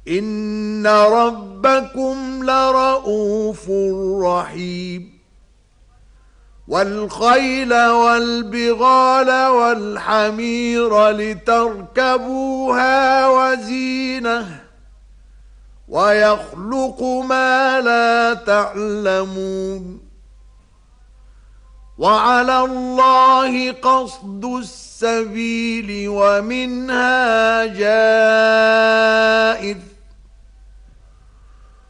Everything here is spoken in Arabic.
إن ربكم لرءوف رحيم والخيل والبغال والحمير لتركبوها وزينة ويخلق ما لا تعلمون وعلى الله قصد السبيل ومنها جائر